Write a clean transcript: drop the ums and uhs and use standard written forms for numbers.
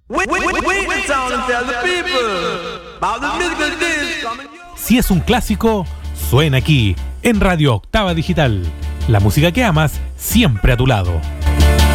Si es un clásico, suena aquí, en Radio Octava Digital. La música que amas, siempre a tu lado.